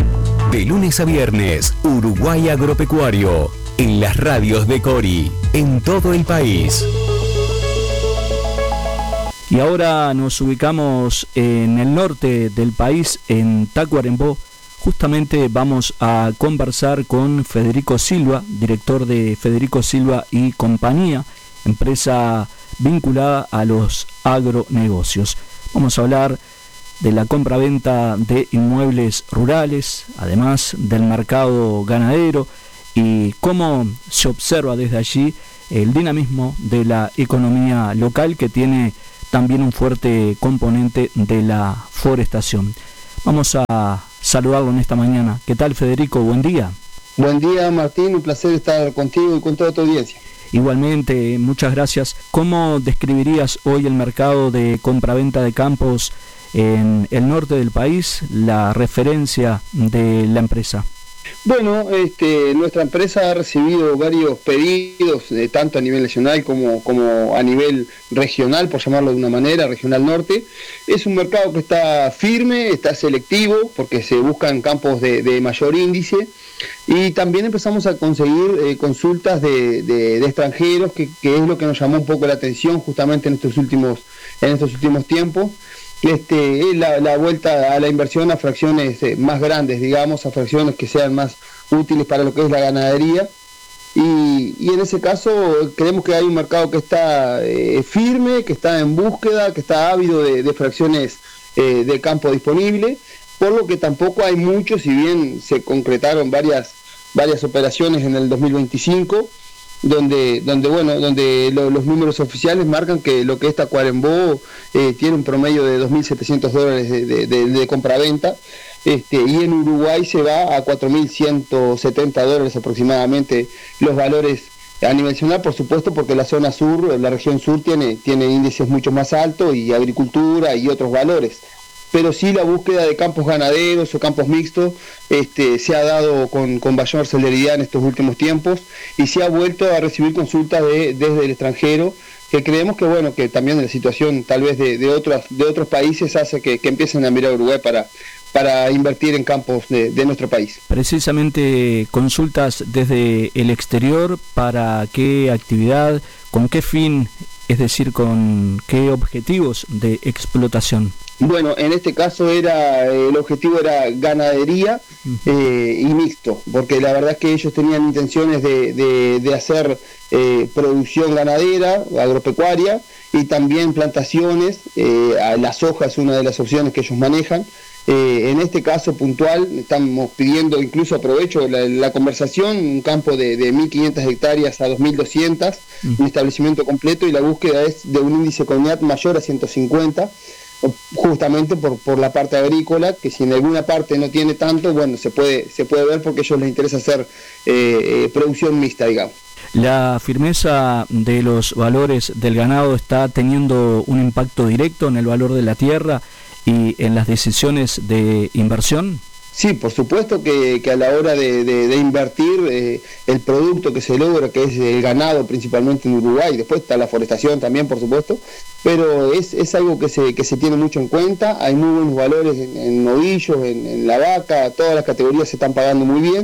Speaker 4: De lunes a viernes, Uruguay Agropecuario, en las radios de Cori, en todo el país.
Speaker 12: Y ahora nos ubicamos en el norte del país, en Tacuarembó. Justamente vamos a conversar con Federico Silva, director de Federico Silva y Compañía, empresa vinculada a los agronegocios. Vamos a hablar de la compra-venta de inmuebles rurales, además del mercado ganadero y cómo se observa desde allí el dinamismo de la economía local, que tiene también un fuerte componente de la forestación. Vamos a saludarlo en esta mañana. ¿Qué tal, Federico? Buen día.
Speaker 13: Buen día, Martín. Un placer estar contigo y con toda tu audiencia.
Speaker 12: Igualmente, muchas gracias. ¿Cómo describirías hoy el mercado de compraventa de campos en el norte del país, la referencia de la empresa?
Speaker 13: Bueno, este, nuestra empresa ha recibido varios pedidos, eh, tanto a nivel nacional como, como a nivel regional, por llamarlo de una manera, regional norte. Es un mercado que está firme, está selectivo, porque se buscan campos de, de mayor índice, y también empezamos a conseguir eh, consultas de, de, de extranjeros, que, que es lo que nos llamó un poco la atención justamente en estos últimos, en estos últimos tiempos. Este, la, la vuelta a la inversión a fracciones eh, más grandes, digamos, a fracciones que sean más útiles para lo que es la ganadería, y, y en ese caso creemos que hay un mercado que está eh, firme, que está en búsqueda, que está ávido de, de fracciones eh, de campo disponible, por lo que tampoco hay mucho, si bien se concretaron varias, varias operaciones en el dos mil veinticinco, donde donde bueno donde lo, los números oficiales marcan que lo que es Tacuarembó eh, tiene un promedio de dos mil setecientos dólares de, de, de, de compraventa, este, y en Uruguay se va a cuatro mil ciento setenta dólares aproximadamente los valores a nivel nacional, por supuesto, porque la zona sur, la región sur tiene, tiene índices mucho más altos y agricultura y otros valores. Pero sí la búsqueda de campos ganaderos o campos mixtos este, se ha dado con, con mayor celeridad en estos últimos tiempos, y se ha vuelto a recibir consultas de, desde el extranjero, que creemos que bueno que también la situación tal vez de, de, otros, de otros países hace que, que empiecen a mirar a Uruguay para, para invertir en campos de, de nuestro país.
Speaker 12: Precisamente consultas desde el exterior, ¿para qué actividad, con qué fin, es decir, con qué objetivos de explotación?
Speaker 13: Bueno, en este caso era el objetivo era ganadería eh, y mixto, porque la verdad es que ellos tenían intenciones de, de, de hacer eh, producción ganadera, agropecuaria, y también plantaciones. Eh, la soja es una de las opciones que ellos manejan. Eh, en este caso puntual estamos pidiendo, incluso aprovecho la, la conversación, un campo de, de mil quinientas hectáreas a dos mil doscientas, uh-huh. un establecimiento completo, y la búsqueda es de un índice CONIAT mayor a ciento cincuenta, justamente por, por la parte agrícola, que si en alguna parte no tiene tanto, bueno, se puede, se puede ver porque a ellos les interesa hacer eh, eh, producción mixta, digamos.
Speaker 12: ¿La firmeza de los valores del ganado está teniendo un impacto directo en el valor de la tierra y en las decisiones de inversión?
Speaker 13: Sí, por supuesto que, que a la hora de, de, de invertir, eh, el producto que se logra, que es el ganado principalmente en Uruguay, después está la forestación también, por supuesto, pero es, es algo que se, que se tiene mucho en cuenta. Hay muy buenos valores en, en novillos, en, en la vaca, todas las categorías se están pagando muy bien,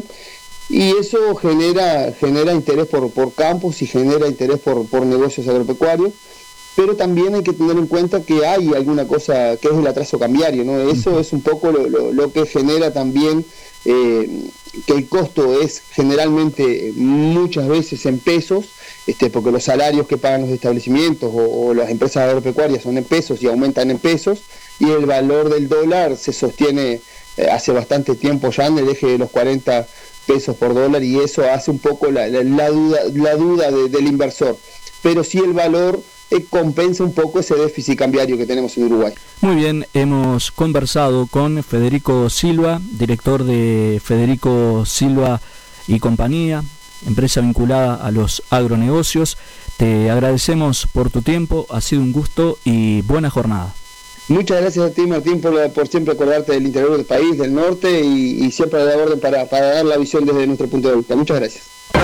Speaker 13: y eso genera, genera interés por, por campos y genera interés por, por negocios agropecuarios. Pero también hay que tener en cuenta que hay alguna cosa que es el atraso cambiario, ¿no? Eso es un poco lo, lo, lo que genera también eh, que el costo es generalmente muchas veces en pesos, este, porque los salarios que pagan los establecimientos o, o las empresas agropecuarias son en pesos y aumentan en pesos, y el valor del dólar se sostiene eh, hace bastante tiempo ya en el eje de los cuarenta pesos por dólar, y eso hace un poco la, la, la duda, la duda de, del inversor. Pero sí el valor Eh, compensa un poco ese déficit cambiario que tenemos en Uruguay.
Speaker 12: Muy bien, hemos conversado con Federico Silva, director de Federico Silva y Compañía, empresa vinculada a los agronegocios. Te agradecemos por tu tiempo, ha sido un gusto y buena jornada.
Speaker 13: Muchas gracias a ti, Martín, por, por siempre acordarte del interior del país, del norte, y, y siempre a la orden para, para dar la visión desde nuestro punto de vista. Muchas gracias.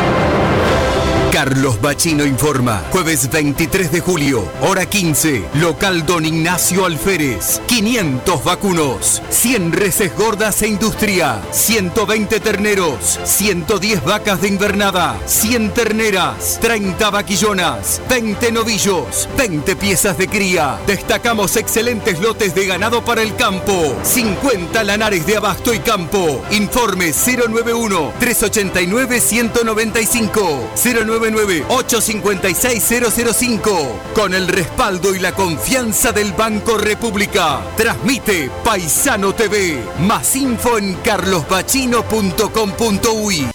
Speaker 4: Carlos Bachino informa. Jueves veintitrés de julio, hora quince, local Don Ignacio Alférez. quinientos vacunos, cien reses gordas e industria, ciento veinte terneros, ciento diez vacas de invernada, cien terneras, treinta vaquillonas, veinte novillos, veinte piezas de cría. Destacamos excelentes lotes de ganado para el campo. cincuenta lanares de abasto y campo. Informe cero noventa y uno, trescientos ochenta y nueve, ciento noventa y cinco, cero noventa y nueve, ocho cincuenta y seis, cero cero cinco. Con el respaldo y la confianza del Banco República. Transmite Paisano T V. Más info en carlos bachino punto com punto uy.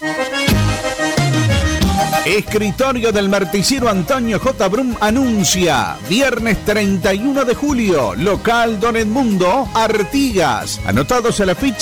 Speaker 14: Escritorio del Marticiero Antonio J. Brum anuncia viernes treinta y uno de julio, local Don Edmundo, Artigas. Anotados a la ficha